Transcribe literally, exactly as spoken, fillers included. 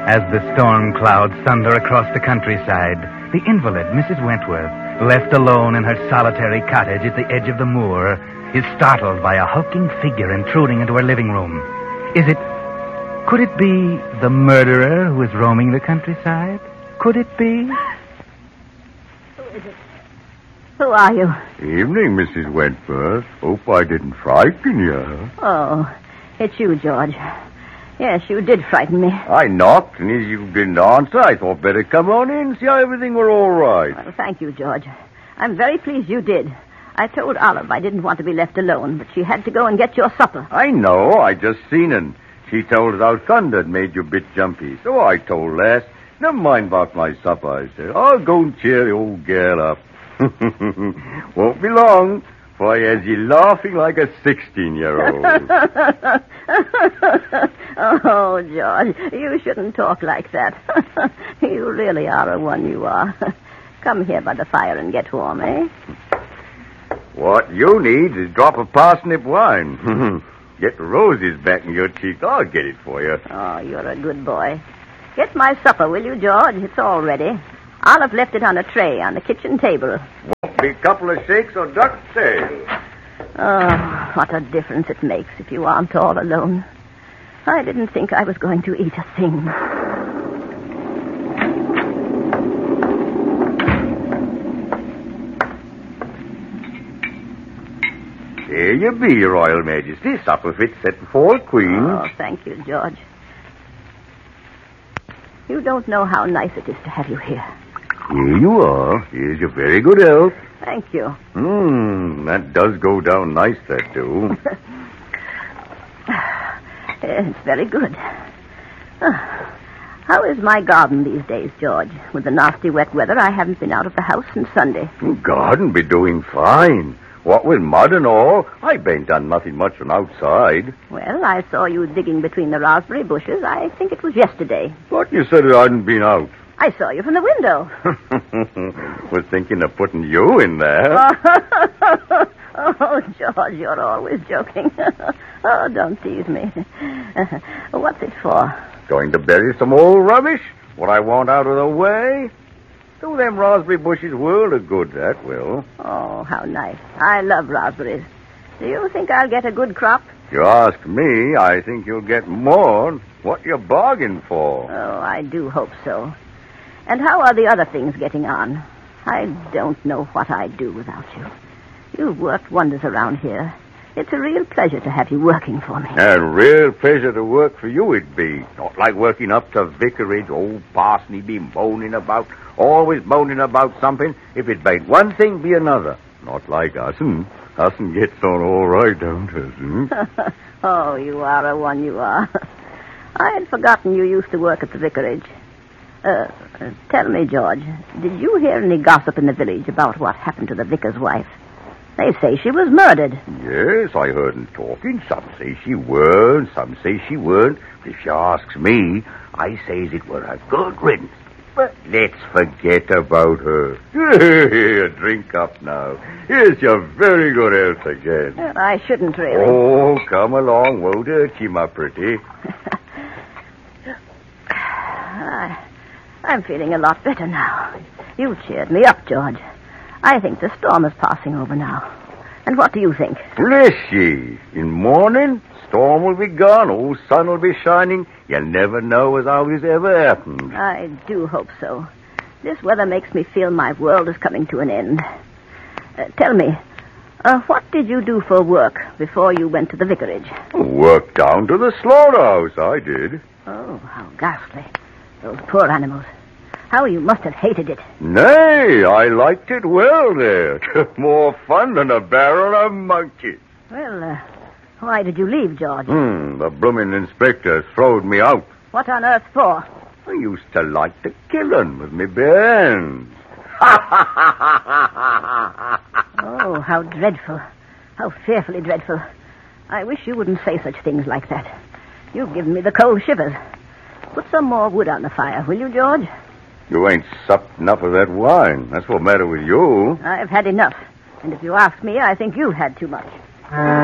As the storm clouds thunder across the countryside, the invalid, Missus Wentworth, left alone in her solitary cottage at the edge of the moor, is startled by a hulking figure intruding into her living room. Is it... Could it be the murderer who is roaming the countryside? Could it be? Who is it? Who are you? Evening, Missus Wentworth. Hope I didn't frighten you. Oh, it's you, George. Yes, you did frighten me. I knocked, and as you didn't answer, I thought better come on in and see how everything were all right. Well, thank you, George. I'm very pleased you did. I told Olive I didn't want to be left alone, but she had to go and get your supper. I know. I just seen her. She told us how thunder had made you a bit jumpy. So I told Les, never mind about my supper, I said. I'll go and cheer the old girl up. Won't be long, for I has you laughing like a sixteen-year-old. Oh, George, you shouldn't talk like that. You really are a one, you are. Come here by the fire and get warm, eh? What you need is a drop of parsnip wine. Get the roses back in your cheeks. I'll get it for you. Oh, you're a good boy. Get my supper, will you, George? It's all ready. Olive left it on a tray on the kitchen table. Won't be a couple of shakes or duck's tail. Oh, what a difference it makes if you aren't all alone. I didn't think I was going to eat a thing. Here you be, Your Royal Majesty. Supper fit set before the Queen. Oh, thank you, George. You don't know how nice it is to have you here. Here you are. Here's your very good health. Thank you. Mmm, that does go down nice, that do. It's very good. How is my garden these days, George? With the nasty wet weather, I haven't been out of the house since Sunday. Garden be doing fine. What with mud and all, I ain't done nothing much from outside. Well, I saw you digging between the raspberry bushes. I think it was yesterday. But you said I hadn't been out. I saw you from the window. Was thinking of putting you in there. Oh, George, you're always joking. Oh, don't tease me. What's it for? Going to bury some old rubbish? What I want out of the way? Do them raspberry bushes world of good, that will. Oh, how nice. I love raspberries. Do you think I'll get a good crop? If you ask me, I think you'll get more. What you bargained for? Oh, I do hope so. And how are the other things getting on? I don't know what I'd do without you. You've worked wonders around here. It's a real pleasure to have you working for me. A real pleasure to work for you it'd be. Not like working up to vicarage, old Parsney be moaning about, always moaning about something. If it ain't one thing, be another. Not like us'n. Us'n gets on all right, don't us'n? Oh, you are a one, you are. I had forgotten you used to work at the vicarage. Uh, uh, tell me, George, did you hear any gossip in the village about what happened to the vicar's wife? They say she was murdered. Yes, I heard them talking. Some say she weren't, some say she weren't. But if you asks me, I says it were a good riddance. But let's forget about her. Here, drink up now. Here's your very good health again. Well, I shouldn't really. Oh, come along. Won't hurt you, my pretty. I, I'm feeling a lot better now. You cheered me up, George. I think the storm is passing over now. And what do you think? Bless ye. In morning, storm will be gone, old sun will be shining. You'll never know as how this ever happened. I do hope so. This weather makes me feel my world is coming to an end. Uh, tell me, uh, what did you do for work before you went to the vicarage? Worked down to the slaughterhouse, I did. Oh, how ghastly. Those poor animals. How you must have hated it. Nay, I liked it well there. More fun than a barrel of monkeys. Well, uh, why did you leave, George? Hmm, the blooming inspector throwed me out. What on earth for? I used to like to kill 'em with me bare hands. Oh, how dreadful. How fearfully dreadful. I wish you wouldn't say such things like that. You've given me the cold shivers. Put some more wood on the fire, will you, George? You ain't supped enough of that wine. That's what's the matter with you. I've had enough. And if you ask me, I think you've had too much.